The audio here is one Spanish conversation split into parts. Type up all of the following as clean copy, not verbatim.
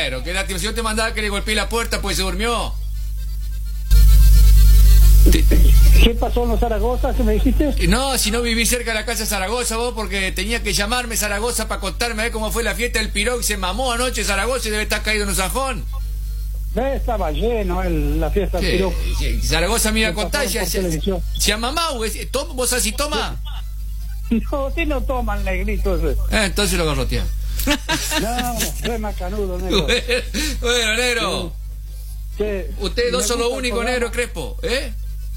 Bueno, qué lástima. Si yo te mandaba que le golpeé la puerta, pues se durmió. ¿Qué pasó en los Zaragoza que me dijiste? No, si no viví cerca de la casa de Zaragoza, vos, porque tenía que llamarme Zaragoza para contarme a ver cómo fue la fiesta del Piró, que se mamó anoche Zaragoza y debe estar caído en un zanjón. Estaba lleno la fiesta del Piró. Zaragoza me iba a contar, se ha mamado. ¿Vos así toma? No, usted no toma el negrito ese. Entonces lo garrotea. No, es macanudo, negro. Bueno, negro. Ustedes dos son los únicos, negro Crespo, ¿eh?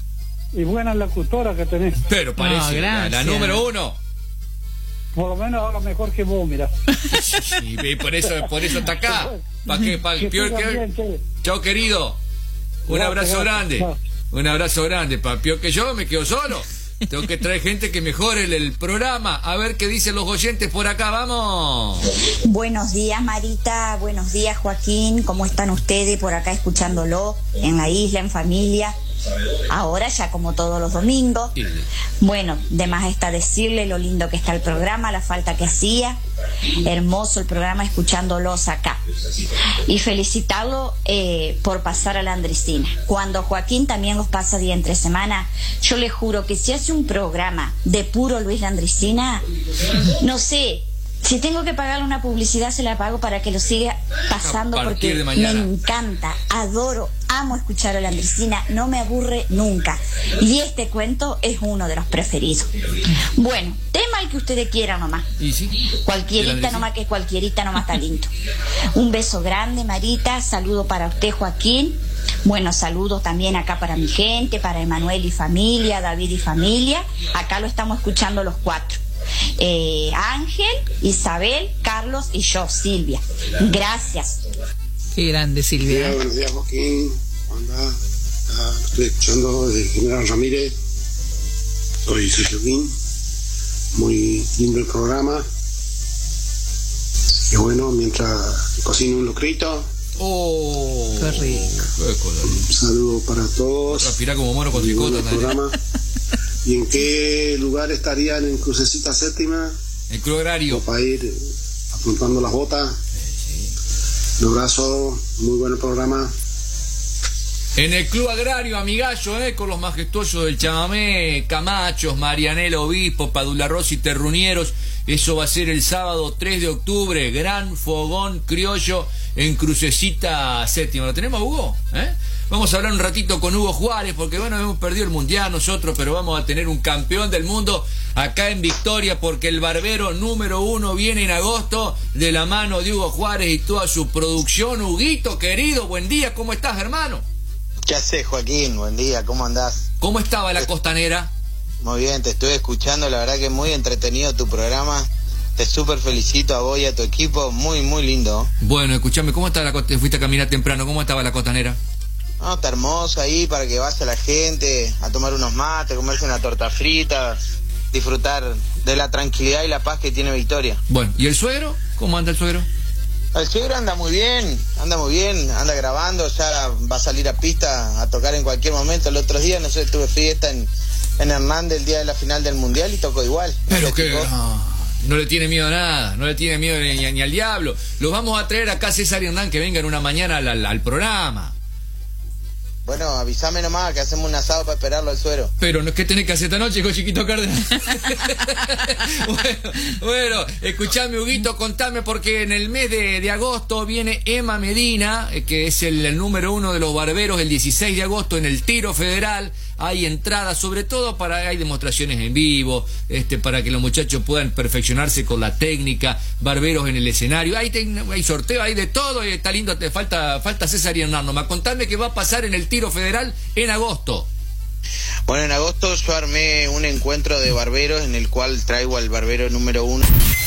Y buena locutora que tenés. Pero parece la número uno. Por lo menos habla mejor que vos, mira. Y por eso está acá. ¿Para qué? Chao, querido. Un abrazo grande. Chao. Un abrazo grande. Para peor que yo me quedo solo. Tengo que traer gente que mejore el programa. A ver qué dicen los oyentes por acá. ¡Vamos! Buenos días, Marita. Buenos días, Joaquín. ¿Cómo están ustedes por acá escuchándolo? En la isla, en familia. Ahora ya como todos los domingos. Bueno, de más está decirle lo lindo que está el programa, la falta que hacía. Hermoso el programa escuchándolos acá. Y felicitarlo por pasar a la Andresina. Cuando Joaquín también los pasa día entre semana, yo le juro que si hace un programa de puro Luis Landricina, no sé, si tengo que pagarle una publicidad se la pago para que lo siga pasando, porque me encanta, adoro, amo escuchar a la Landricina, no me aburre nunca. Y este cuento es uno de los preferidos. Bueno, tema el que ustedes quieran nomás. ¿Y sí? Cualquierita nomás, que cualquierita nomás está lindo. Un beso grande, Marita, saludo para usted, Joaquín. Bueno, saludos también acá para mi gente, para Emanuel y familia, David y familia. Acá lo estamos escuchando los cuatro. Ángel, Isabel, Carlos y yo, Silvia. Gracias. Qué grande, Silvia. Buenos días, Joaquín. ¿Cómo andás? Estoy escuchando de General Ramírez. Soy Sergio Quín. Muy lindo el programa. Y bueno, mientras cocino un locrito. ¡Oh! ¡Qué rico! Un saludo para todos. Respira como mono con tricota. ¿Y en qué lugar estarían en Crucecita Séptima? El Club Agrario. Para ir apuntando las botas. Sí. Un abrazo, muy buen programa. En el Club Agrario, amigallo, con los majestuosos del chamamé, Camachos, Marianela Obispo, Padula Rossi, Terrunieros. Eso va a ser el sábado 3 de octubre, gran fogón criollo en Crucecita Séptima. ¿Lo tenemos, Hugo? Vamos a hablar un ratito con Hugo Juárez, porque bueno, hemos perdido el mundial nosotros, pero vamos a tener un campeón del mundo acá en Victoria, porque el barbero número 1 viene en agosto de la mano de Hugo Juárez y toda su producción. Huguito, querido, buen día, ¿cómo estás, hermano? ¿Qué haces, Joaquín? Buen día, ¿cómo andás? ¿Cómo estaba la costanera? Muy bien, te estuve escuchando, la verdad que muy entretenido tu programa. Te súper felicito a vos y a tu equipo, muy, muy lindo. Bueno, escuchame, ¿cómo está fuiste a caminar temprano? ¿Cómo estaba la costanera? No, está hermoso ahí para que vaya la gente a tomar unos mates, comerse una torta frita, disfrutar de la tranquilidad y la paz que tiene Victoria. Bueno, ¿y el suegro? ¿Cómo anda el suegro? El suegro anda muy bien, anda grabando, ya va a salir a pista a tocar en cualquier momento. El otro día, no sé, tuve fiesta en Hernández el día de la final del Mundial y tocó igual. Pero que no le tiene miedo a nada, no le tiene miedo ni al diablo. Los vamos a traer acá a César y Hernán que vengan una mañana al programa. Bueno, avísame nomás que hacemos un asado para esperarlo al suero. Pero no es que tenés que hacer esta noche, hijo chiquito Cárdenas. bueno, escuchame, Huguito, contame, porque en el mes de agosto viene Emma Medina, que es el número 1 de los barberos, el 16 de agosto en el Tiro Federal. Hay entradas, sobre todo hay demostraciones en vivo, para que los muchachos puedan perfeccionarse con la técnica, barberos en el escenario, hay sorteo, hay de todo, y está lindo. Te falta César y Hernán nomás. Contame qué va a pasar en el Tiro Federal en agosto. Bueno, en agosto yo armé un encuentro de barberos en el cual traigo al barbero número 1